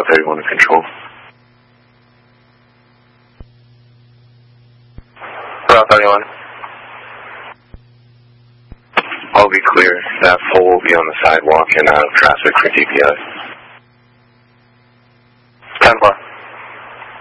31 to control. Route 31. I'll be clear. That pole will be on the sidewalk and out of traffic for DPI. 10-4.